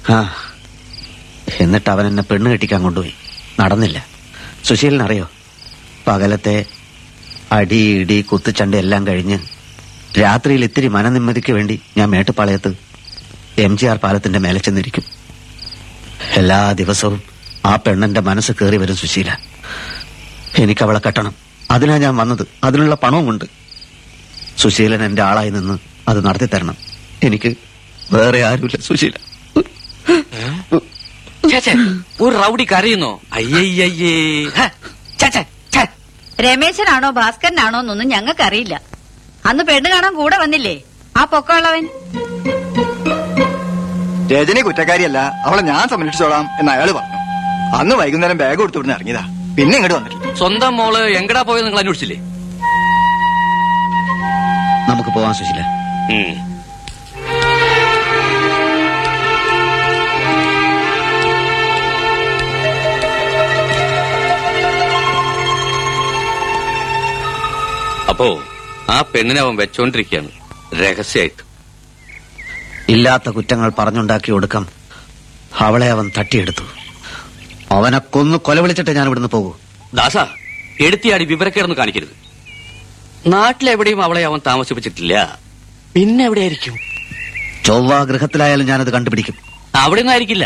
ആ, എന്നിട്ട് അവൻ എന്നെ പെണ്ണ് കെട്ടിക്കാൻ കൊണ്ടുപോയി. നടന്നില്ല. സുശീലനറിയോ, പകലത്തെ അടി ഇടി കുത്തുചണ്ട എല്ലാം കഴിഞ്ഞ് രാത്രിയിൽ ഇത്തിരി മനനിമ്മതിക്ക് വേണ്ടി ഞാൻ മേട്ടുപ്പാളയത്ത് MGR പാലത്തിന്റെ മേലെ ചെന്നിരിക്കും. എല്ലാ ദിവസവും ആ പെണ്ണെന്റെ മനസ്സ് കയറി വരും സുശീല. എനിക്കവളെ കെട്ടണം. അതിനാ ഞാൻ വന്നത്. അതിനുള്ള പണവും ഉണ്ട്. സുശീലൻ എന്റെ ആളായി നിന്ന് അത് നടത്തി തരണം. എനിക്ക് വേറെ ആരുമില്ല സുശീല. ഒരു റൗഡി കരയുന്നോ? അയ്യയ്യേ. രമേശനാണോ ഭാസ്കരനാണോ എന്നൊന്നും ഞങ്ങൾക്കറിയില്ല. അന്ന് പെണ്ണ് കാണാൻ കൂടെ വന്നില്ലേ ആ പൊക്കമുള്ളവൻ? രജനി കുറ്റക്കാരിയല്ല, അവളെ ഞാൻ സംരക്ഷിച്ചോളാം എന്ന് അയാള് പറഞ്ഞു. അന്ന് വൈകുന്നേരം ബാഗ് കൊടുത്തു വിടുന്ന ഇറങ്ങിയതാ. പിന്നെ ഇങ്ങോട്ട് വന്നിട്ടില്ല. സ്വന്തം മോള് എങ്ങടാ പോയത് നിങ്ങൾ അന്വേഷിച്ചില്ലേ? നമുക്ക് പോവാൻ സുശീല. അപ്പോ ആ പെണ്ണിനെ അവൻ വെച്ചോണ്ടിരിക്കുകയാണ് രഹസ്യമായിട്ട്. ഇല്ലാത്ത കുറ്റങ്ങൾ പറഞ്ഞുണ്ടാക്കി ഒടുക്കം അവളെ അവൻ തട്ടിയെടുത്തു. അവനെ കൊന്നു കൊലവിളിച്ചിട്ട് ഞാൻ ഇവിടുന്ന് പോകൂ. ദാസ, എടുത്തിയാടി വിവരക്കേടൊന്നും കാണിക്കരുത്. നാട്ടിലെവിടെയും അവളെ അവൻ താമസിപ്പിച്ചിട്ടില്ല. പിന്നെ എവിടെയായിരിക്കും? ചൊവ്വ ഗൃഹത്തിലായാലും ഞാനത് കണ്ടുപിടിക്കും. അവിടെ ഒന്നും ആയിരിക്കില്ല.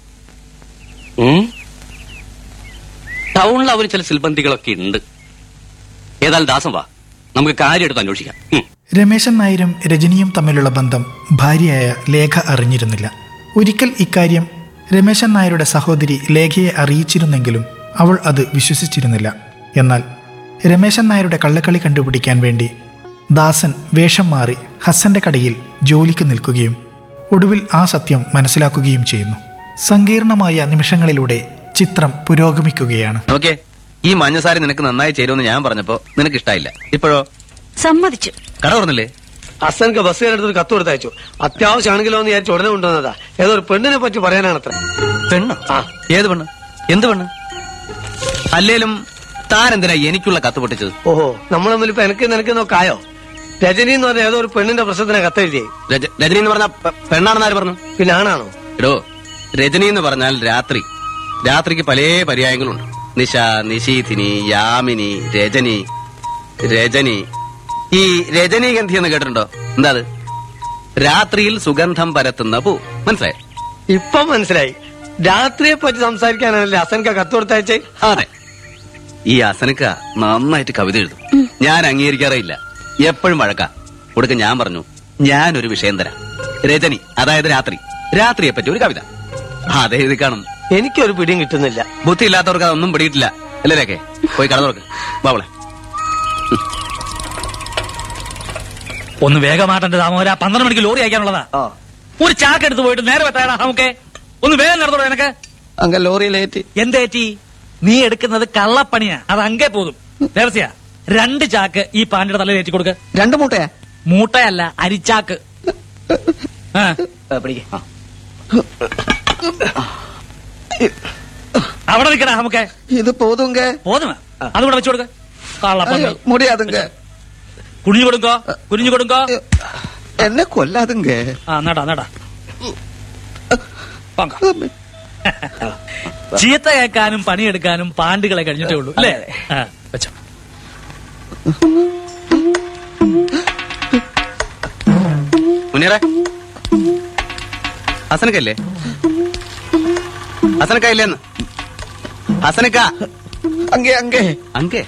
ടൗണിൽ അവന് ചില സിൽബന്ധികളൊക്കെ ഉണ്ട്. ഏതായാലും ദാസം വാ, നമുക്ക് കാര്യമെടുത്ത് അന്വേഷിക്കാം. രമേശൻ നായരും രജനിയും തമ്മിലുള്ള ബന്ധം ഭാര്യയായ ലേഖ അറിഞ്ഞിരുന്നില്ല. ഒരിക്കൽ ഇക്കാര്യം രമേശൻ നായരുടെ സഹോദരി ലേഖയെ അറിയിച്ചിരുന്നെങ്കിലും അവൾ അത് വിശ്വസിച്ചിരുന്നില്ല. എന്നാൽ രമേശൻ നായരുടെ കള്ളക്കളി കണ്ടുപിടിക്കാൻ വേണ്ടി ദാസൻ വേഷം മാറി ഹസന്റെ കടയിൽ ജോലിക്ക് നിൽക്കുകയും ഒടുവിൽ ആ സത്യം മനസ്സിലാക്കുകയും ചെയ്യുന്നു. സങ്കീർണമായ നിമിഷങ്ങളിലൂടെ ചിത്രം പുരോഗമിക്കുകയാണ്. ഓക്കെ, ഈ മഞ്ഞസാരി നിനക്ക് നന്നായി ചേരുമെന്ന് ഞാൻ പറഞ്ഞപ്പോ നിനക്ക് ഇഷ്ടായില്ല. ഇപ്പോഴോ? സമ്മതിച്ചു. കട തുറന്നില്ലേ? അസൻക്ക് ബസ്സുകാരെടുത്തൊരു കത്ത് കൊടുത്തയച്ചു. അത്യാവശ്യമാണെങ്കിലോ എന്ന് വിചാരിച്ചു ഉടനെ കൊണ്ടുവന്നതാ. ഏതോ ഒരു പെണ്ണിനെ പറ്റി പറയാനാണത്ര. പെണ്ണോ? ഏത് പെണ്ണ്? എന്ത് പെണ്ണ്? അല്ലേലും താൻ എന്തിനാ എനിക്കുള്ള കത്ത് പൊട്ടിച്ചത്? ഓഹോ, നമ്മൾ തമ്മിൽ ഇപ്പൊ എനിക്ക് നിനക്കെന്നൊക്കെ ആയോ? രജനി എന്ന് പറഞ്ഞ ഏതോ ഒരു പെണ്ണിന്റെ പ്രശ്നത്തിനെ കത്തെഴുതിയേ. രജനി എന്ന് പറഞ്ഞ പെണ്ണാണെന്ന് ആര് പറഞ്ഞു? പിന്നെ ആണാണോ? എടോ, രജനി എന്ന് പറഞ്ഞാൽ രാത്രി. രാത്രിക്ക് പല പര്യായങ്ങളുണ്ട്. നിശ, നിശീഥിനി, യാമിനി, രജനി. ഈ രജനീഗന്ധി എന്ന് കേട്ടിട്ടുണ്ടോ? എന്താ അത്? രാത്രിയിൽ സുഗന്ധം പരത്തുന്ന പൂ. മനസ്സിലായോ? ഇപ്പം മനസ്സിലായി. രാത്രിയെ പറ്റി സംസാരിക്കാനാണല്ലേ അസൻക കത്ത് കൊടുത്തയച്ചേ? അതെ. ഈ അസനക്ക നന്നായിട്ട് കവിത എഴുതും. ഞാൻ അംഗീകരിക്കാറില്ല. എപ്പോഴും വഴക്ക. കൊടുക്ക ഞാൻ പറഞ്ഞു, ഞാനൊരു വിഷയം തരാം. രജനി, അതായത് രാത്രിയെ പറ്റി ഒരു കവിത. അതെ, എഴുതി കാണും. എനിക്കൊരു പിടിയും കിട്ടുന്നില്ല. ബുദ്ധി ഇല്ലാത്തവർക്ക് അതൊന്നും പിടിയിട്ടില്ല. അല്ലേക്കെ? പോയി കട തുറക്ക്. ബാവളെ ഒന്ന് വേഗമാട്ടെ താമോര. 12 മണിക്ക് ലോറി അയക്കാനുള്ളതാ. ഒരു ചാക്ക് എടുത്ത് പോയിട്ട് നേരെ വെത്താടാ. നമുക്ക് ഒന്ന് വേഗം നടത്തോളൂ. എനക്ക് അങ്ങ ലോറിയിലേറ്റി. എന്തേറ്റി? നീ എടുക്കുന്നത് കള്ളപ്പണിയാ. അത് അങ്കേ പോതും. രഹസ്യ 2 ചാക്ക് ഈ പാണ്ടിയുടെ തലയിൽ ഏറ്റി കൊടുക്ക. 2 മൂട്ടയാ? മൂട്ടയല്ല, അരിച്ചാക്ക്. അവിടെ നിൽക്കണ. നമുക്ക് ഇത് പോതുങ്ക. പോതുമ അതുകൂടെ വെച്ചു കൊടുക്ക. കള്ളപ്പണി മുടിയാതുങ്ക. കുനിഞ്ഞു കൊടുക്കോ. എന്നെ കൊല്ലാതുങ്ക. നടാ ചീത്ത കേൾക്കാനും പണിയെടുക്കാനും പാണ്ടികളെ കഴിഞ്ഞിട്ടേ ഉള്ളൂ അല്ലേ? വെച്ചോ. മുനീറേ, ഹസനക്കല്ലേ? ഹസനക്ക ഇല്ലെന്ന്. ഹസനക്ക അങ്കേ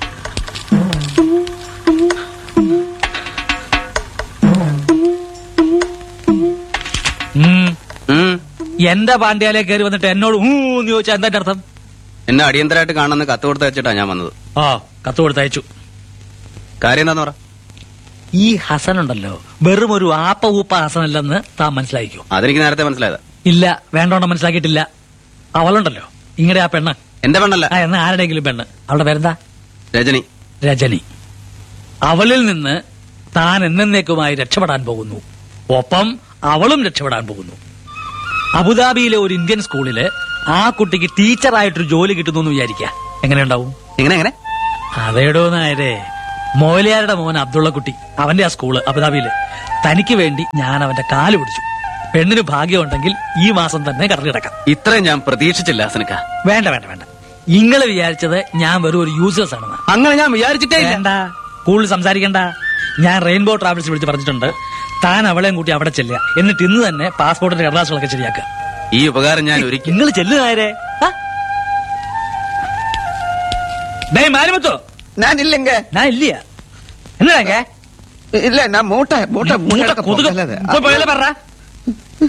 എന്റെ പാണ്ഡ്യാലേ കയറി വന്നിട്ട് എന്നോട് ഊന്ന് ചോദിച്ചാ എന്താ അർത്ഥം? എന്നെ അടിയന്തരമായിട്ട് കാണുന്ന കത്ത് കൊടുത്തയച്ചിട്ടാ ഞാൻ വന്നത്. കത്ത് കൊടുത്തയച്ചു. കാര്യം എന്താന്ന് പറ. ഈ ഹസൻ ഉണ്ടല്ലോ, വെറും ഒരു ആപ്പ ഊപ്പ ഹസനല്ലെന്ന് താൻ മനസ്സിലാക്കിയോ? അതെനിക്ക് നേരത്തെ മനസ്സിലായതാ. ഇല്ല, വേണ്ടോണ്ട മനസ്സിലാക്കിയിട്ടില്ല. അവളുണ്ടല്ലോ, ഇങ്ങടെ ആ പെണ്ണ്. എന്റെ പെണ്ണല്ല. എന്നാ ആരുടെയെങ്കിലും പെണ്ണ്. അവളുടെ പേരെന്താ? രജനി. അവളിൽ നിന്ന് താൻ എന്നേക്കുമായി രക്ഷപ്പെടാൻ പോകുന്നു. ഒപ്പം അവളും രക്ഷപ്പെടാൻ പോകുന്നു. അബുദാബിയിലെ ഒരു ഇന്ത്യൻ സ്കൂളില് ആ കുട്ടിക്ക് ടീച്ചറായിട്ടൊരു ജോലി കിട്ടുന്നു എന്ന് വിചാരിക്ക. എങ്ങനെയുണ്ടാവും? എങ്ങനെ? അതേടോ നായരെ, മോലിയാരുടെ മോൻ അബ്ദുള്ള കുട്ടി, അവന്റെ ആ സ്കൂള് അബുദാബിയില്. തനിക്ക് വേണ്ടി ഞാൻ അവന്റെ കാല് പിടിച്ചു. പെണ്ണിന് ഭാഗ്യമുണ്ടെങ്കിൽ ഈ മാസം തന്നെ കടലിടക്കാം. ഇത്രയും ഞാൻ പ്രതീക്ഷിച്ചില്ല ഹസനക്ക. വേണ്ട വേണ്ട വേണ്ട, ഇങ്ങള് വിചാരിച്ചത് ഞാൻ വെറും ഒരു യൂസേഴ്സ് ആണെന്ന്. അങ്ങനെ ഞാൻ വിചാരിച്ചിട്ടേ ഇല്ല. വേണ്ട, കൂടുതൽ സംസാരിക്കണ്ട. ഞാൻ റെയിൻബോ ട്രാവൽസ് വിളിച്ച് പറഞ്ഞിട്ടുണ്ട്, താൻ അവളെയും കൂട്ടി അവിടെ ചെല്ലുക. എന്നിട്ട് ഇന്ന് തന്നെ പാസ്പോർട്ടിന്റെ കടലാസുകളൊക്കെ ശരിയാക്കുക. ഈ ഉപകാരം ഞാൻ ഒരിക്കലും. നിങ്ങൾ ചെല്ലുകാരെ മാരിമത്തോ ഞാൻ ഇല്ലെങ്കിൽ ഞാൻ ഇല്ല. എന്നാ ഇല്ല ഞാൻ മൂട്ട കൊതുക് പോയല്ലേ പറ.